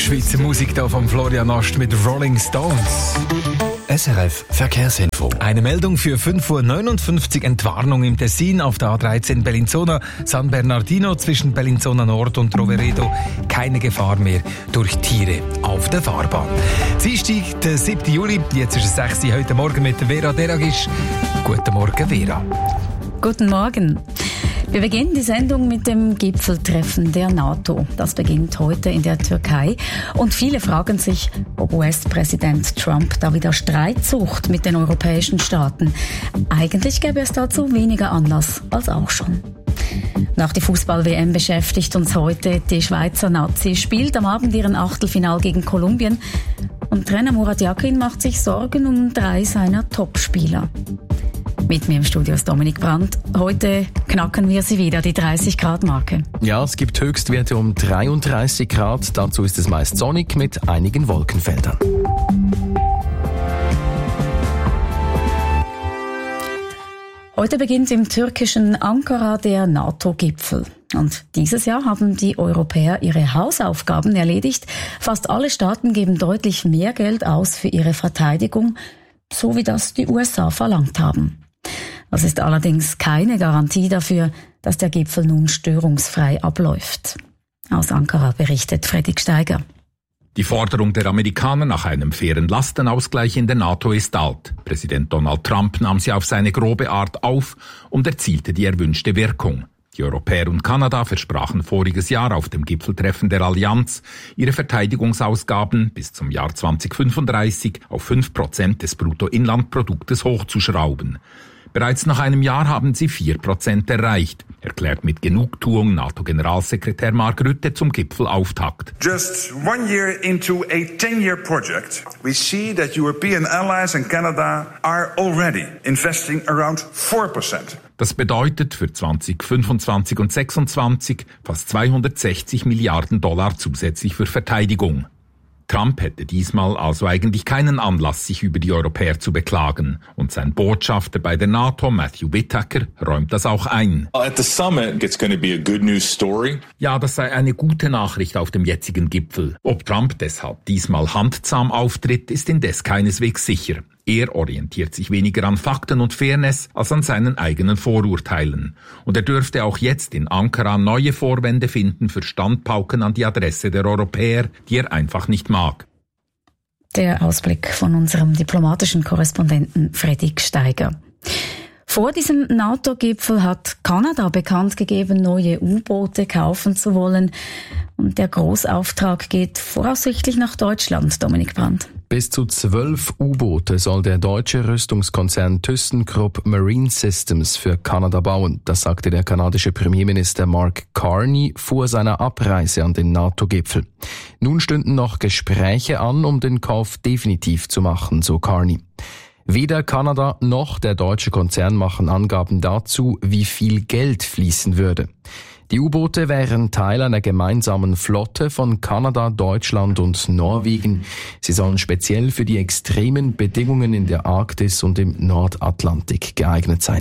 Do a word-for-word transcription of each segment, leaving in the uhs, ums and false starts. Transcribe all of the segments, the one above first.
Schweizer Musik da von Florian Ast mit Rolling Stones. S R F Verkehrsinfo. Eine Meldung für fünf Uhr neunundfünfzig, Entwarnung im Tessin auf der A dreizehn Bellinzona, San Bernardino zwischen Bellinzona Nord und Roveredo. Keine Gefahr mehr durch Tiere auf der Fahrbahn. Dienstag, der siebten Juli, jetzt ist es sechs Uhr, heute Morgen mit Vera Deragisch. Guten Morgen, Vera. Guten Morgen. Wir beginnen die Sendung mit dem Gipfeltreffen der NATO. Das beginnt heute in der Türkei. Und viele fragen sich, ob U S-Präsident Trump da wieder Streit sucht mit den europäischen Staaten. Eigentlich gäbe es dazu weniger Anlass als auch schon. Nach der Fußball-W M beschäftigt uns heute die Schweizer Nazi. Spielt am Abend ihren Achtelfinal gegen Kolumbien. Und Trainer Murat Yakin macht sich Sorgen um drei seiner Topspieler. Mit mir im Studio ist Dominik Brandt. Heute knacken wir sie wieder, die dreißig Grad Marke. Ja, es gibt Höchstwerte um dreiunddreißig Grad. Dazu ist es meist sonnig mit einigen Wolkenfeldern. Heute beginnt im türkischen Ankara der NATO-Gipfel. Und dieses Jahr haben die Europäer ihre Hausaufgaben erledigt. Fast alle Staaten geben deutlich mehr Geld aus für ihre Verteidigung, so wie das die U S A verlangt haben. Das ist allerdings keine Garantie dafür, dass der Gipfel nun störungsfrei abläuft. Aus Ankara berichtet Fredrik Steiger. Die Forderung der Amerikaner nach einem fairen Lastenausgleich in der NATO ist alt. Präsident Donald Trump nahm sie auf seine grobe Art auf und erzielte die erwünschte Wirkung. Die Europäer und Kanada versprachen voriges Jahr auf dem Gipfeltreffen der Allianz, ihre Verteidigungsausgaben bis zum Jahr zweitausendfünfunddreißig auf fünf Prozent des Bruttoinlandproduktes hochzuschrauben. Bereits nach einem Jahr haben sie vier Prozent erreicht, erklärt mit Genugtuung NATO-Generalsekretär Mark Rutte zum Gipfelauftakt. Just one year into a ten-year project, we see that European allies and Canada are already investing around four percent. Das bedeutet für zweitausendfünfundzwanzig und zweitausendsechsundzwanzig fast zweihundertsechzig Milliarden Dollar zusätzlich für Verteidigung. Trump hätte diesmal also eigentlich keinen Anlass, sich über die Europäer zu beklagen. Und sein Botschafter bei der NATO, Matthew Whitaker, räumt das auch ein. At the summit, it's going to be a good news story. Ja, das sei eine gute Nachricht auf dem jetzigen Gipfel. Ob Trump deshalb diesmal handzahm auftritt, ist indes keineswegs sicher. Er orientiert sich weniger an Fakten und Fairness als an seinen eigenen Vorurteilen. Und er dürfte auch jetzt in Ankara neue Vorwände finden für Standpauken an die Adresse der Europäer, die er einfach nicht mag. Der Ausblick von unserem diplomatischen Korrespondenten Fredrik Steiger. Vor diesem NATO-Gipfel hat Kanada bekannt gegeben, neue U-Boote kaufen zu wollen. Und der Großauftrag geht voraussichtlich nach Deutschland, Dominik Brandt. Bis zu zwölf U-Boote soll der deutsche Rüstungskonzern ThyssenKrupp Marine Systems für Kanada bauen. Das sagte der kanadische Premierminister Mark Carney vor seiner Abreise an den NATO-Gipfel. Nun stünden noch Gespräche an, um den Kauf definitiv zu machen, so Carney. Weder Kanada noch der deutsche Konzern machen Angaben dazu, wie viel Geld fließen würde. Die U-Boote wären Teil einer gemeinsamen Flotte von Kanada, Deutschland und Norwegen. Sie sollen speziell für die extremen Bedingungen in der Arktis und im Nordatlantik geeignet sein.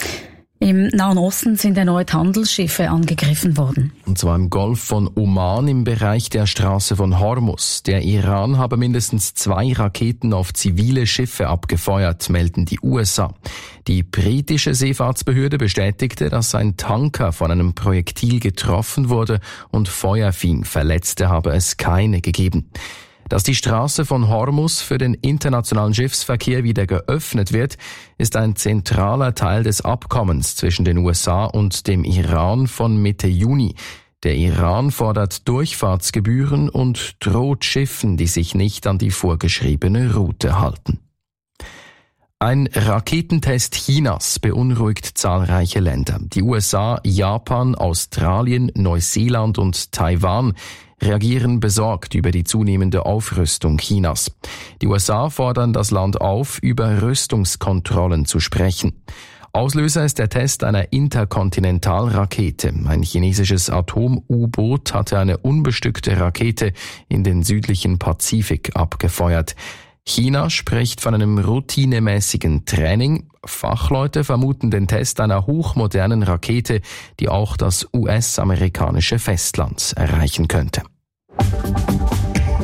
Im Nahen Osten sind erneut Handelsschiffe angegriffen worden. Und zwar im Golf von Oman im Bereich der Straße von Hormuz. Der Iran habe mindestens zwei Raketen auf zivile Schiffe abgefeuert, melden die U S A. Die britische Seefahrtsbehörde bestätigte, dass ein Tanker von einem Projektil getroffen wurde und Feuer fing. Verletzte habe es keine gegeben. Dass die Straße von Hormuz für den internationalen Schiffsverkehr wieder geöffnet wird, ist ein zentraler Teil des Abkommens zwischen den U S A und dem Iran von Mitte Juni. Der Iran fordert Durchfahrtsgebühren und droht Schiffen, die sich nicht an die vorgeschriebene Route halten. Ein Raketentest Chinas beunruhigt zahlreiche Länder. Die U S A, Japan, Australien, Neuseeland und Taiwan reagieren besorgt über die zunehmende Aufrüstung Chinas. Die U S A fordern das Land auf, über Rüstungskontrollen zu sprechen. Auslöser ist der Test einer Interkontinentalrakete. Ein chinesisches Atom-U-Boot hatte eine unbestückte Rakete in den südlichen Pazifik abgefeuert. China spricht von einem routinemäßigen Training. Fachleute vermuten den Test einer hochmodernen Rakete, die auch das U S-amerikanische Festland erreichen könnte.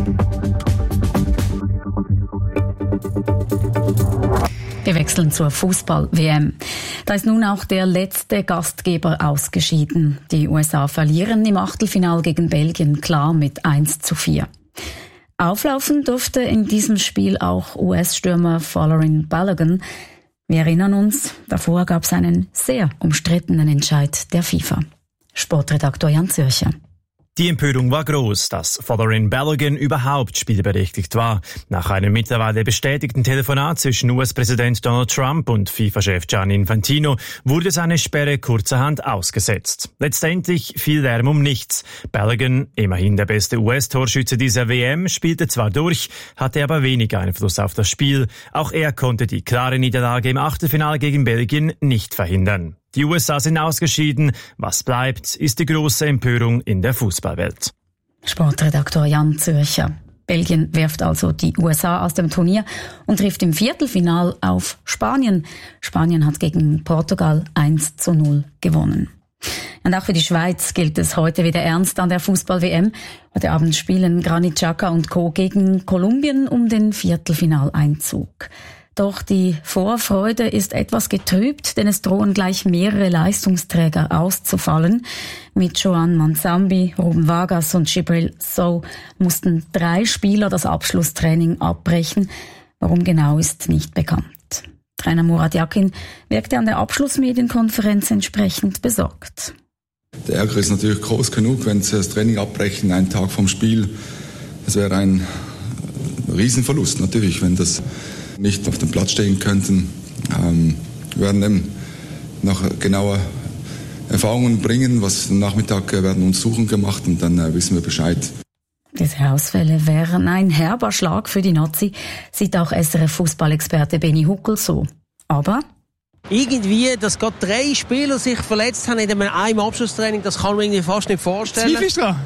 Wir wechseln zur Fußball-W M. Da ist nun auch der letzte Gastgeber ausgeschieden. Die U S A verlieren im Achtelfinal gegen Belgien klar mit eins zu vier. Auflaufen durfte in diesem Spiel auch U S-Stürmer Folarin Balogun. Wir erinnern uns, davor gab es einen sehr umstrittenen Entscheid der FIFA. Sportredaktor Jan Zürcher. Die Empörung war groß, dass Folarin Balogun überhaupt spielberechtigt war. Nach einem mittlerweile bestätigten Telefonat zwischen U S-Präsident Donald Trump und FIFA-Chef Gianni Infantino wurde seine Sperre kurzerhand ausgesetzt. Letztendlich viel Lärm um nichts. Balogun, immerhin der beste U S-Torschütze dieser W M, spielte zwar durch, hatte aber wenig Einfluss auf das Spiel. Auch er konnte die klare Niederlage im Achtelfinale gegen Belgien nicht verhindern. Die U S A sind ausgeschieden. Was bleibt, ist die große Empörung in der Fußballwelt. Sportredaktor Jan Zürcher. Belgien wirft also die U S A aus dem Turnier und trifft im Viertelfinal auf Spanien. Spanien hat gegen Portugal eins zu null gewonnen. Und auch für die Schweiz gilt es heute wieder ernst an der Fußball-W M. Heute Abend spielen Granit Xhaka und Co. gegen Kolumbien um den Viertelfinaleinzug. Doch die Vorfreude ist etwas getrübt, denn es drohen gleich mehrere Leistungsträger auszufallen. Mit Joan Mansambi, Ruben Vargas und Djibril Sow mussten drei Spieler das Abschlusstraining abbrechen. Warum genau, ist nicht bekannt. Trainer Murat Yakin wirkte an der Abschlussmedienkonferenz entsprechend besorgt. Der Ärger ist natürlich groß genug, wenn sie das Training abbrechen, einen Tag vom Spiel. Das wäre ein Riesenverlust natürlich, wenn das nicht auf dem Platz stehen könnten. Ähm, wir werden eben noch genauer Erfahrungen bringen, was am Nachmittag äh, werden uns Suchen gemacht und dann äh, wissen wir Bescheid. Diese Ausfälle wären ein herber Schlag für die Nazi, sieht auch S R F-Fußballexperte Benny Huckel so. Aber irgendwie, dass gerade drei Spieler sich verletzt haben in einem Abschlusstraining, das kann man irgendwie fast nicht vorstellen. Zweifelst du dran?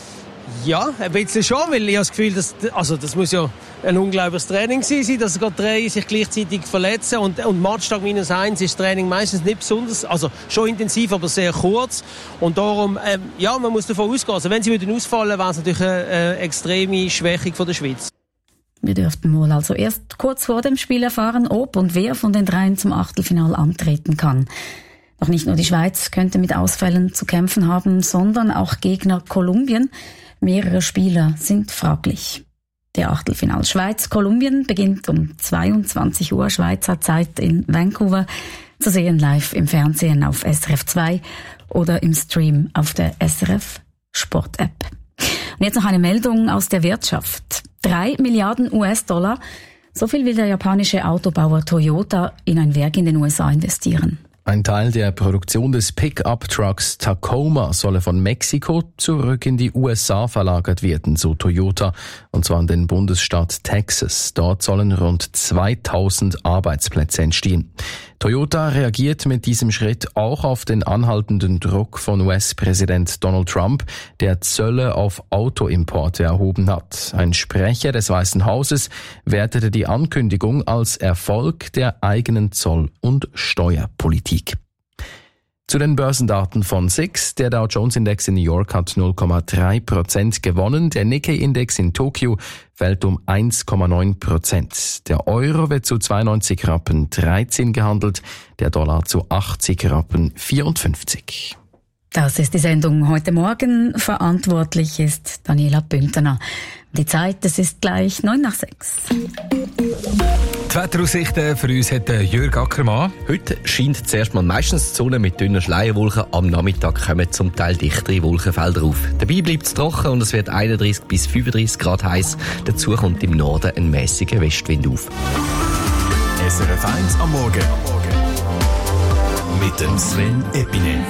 Ja, ein bisschen schon, weil ich habe das Gefühl, dass, also das muss ja ein unglaubliches Training sein, dass gerade drei sich gleichzeitig verletzen und, und Matchtag minus eins ist das Training meistens nicht besonders, also schon intensiv, aber sehr kurz und darum, ähm, ja, man muss davon ausgehen, also wenn sie würden ausfallen, wäre es natürlich eine, eine extreme Schwächung von der Schweiz. Wir dürften wohl also erst kurz vor dem Spiel erfahren, ob und wer von den dreien zum Achtelfinal antreten kann. Doch nicht nur die Schweiz könnte mit Ausfällen zu kämpfen haben, sondern auch Gegner Kolumbien. Mehrere Spieler sind fraglich. Der Achtelfinal Schweiz-Kolumbien beginnt um zweiundzwanzig Uhr Schweizer Zeit in Vancouver. Zu sehen live im Fernsehen auf S R F zwei oder im Stream auf der S R F Sport App. Und jetzt noch eine Meldung aus der Wirtschaft. Drei Milliarden U S-Dollar, so viel will der japanische Autobauer Toyota in ein Werk in den U S A investieren. Ein Teil der Produktion des Pickup-Trucks Tacoma solle von Mexiko zurück in die U S A verlagert werden, so Toyota, und zwar in den Bundesstaat Texas. Dort sollen rund zweitausend Arbeitsplätze entstehen. Toyota reagiert mit diesem Schritt auch auf den anhaltenden Druck von U S-Präsident Donald Trump, der Zölle auf Autoimporte erhoben hat. Ein Sprecher des Weißen Hauses wertete die Ankündigung als Erfolg der eigenen Zoll- und Steuerpolitik. Zu den Börsendaten von S I X. Der Dow Jones Index in New York hat null Komma drei Prozent gewonnen. Der Nikkei Index in Tokio fällt um eins Komma neun Prozent. Der Euro wird zu zweiundneunzig Rappen dreizehn gehandelt. Der Dollar zu achtzig Rappen vierundfünfzig. Das ist die Sendung heute Morgen. Verantwortlich ist Daniela Bündner. Die Zeit, es ist gleich neun nach sechs. Die Wetteraussichten für uns hat Jörg Ackermann. Heute scheint zuerst mal meistens die Sonne mit dünnen Schleierwolken. Am Nachmittag kommen zum Teil dichtere Wolkenfelder auf. Dabei bleibt es trocken und es wird einunddreißig bis fünfunddreißig Grad heiß. Dazu kommt im Norden ein mäßiger Westwind auf. S R F eins am Morgen. Mit dem Sven Epine.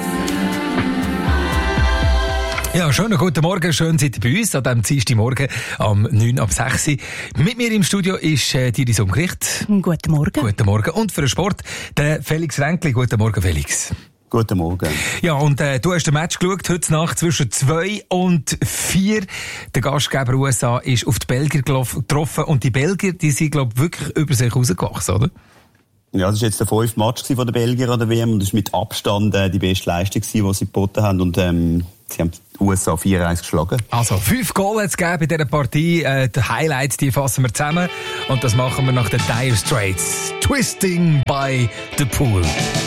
Ja, schönen guten Morgen, schön seid ihr bei uns an diesem Dienstagmorgen am neun ab sechs. Mit mir im Studio ist äh, Iris Umgericht. Guten Morgen. Guten Morgen. Und für den Sport der Felix Ränkli. Guten Morgen, Felix. Guten Morgen. Ja, und äh, du hast den Match geschaut, heute Nacht zwischen zwei und vier. Der Gastgeber U S A ist auf die Belgier getroffen und die Belgier, die sind, glaube ich, wirklich über sich rausgewachsen, oder? Ja, das war jetzt der fünfte Match von den Belgier an der W M und das ist mit Abstand äh, die beste Leistung, die sie geboten haben. Und ähm, Sie haben die U S A vier eins geschlagen. Also, fünf Goal hat es gegeben in dieser Partie. Äh, die Highlights, die fassen wir zusammen. Und das machen wir nach den Dire Straits. Twisting by the Pool.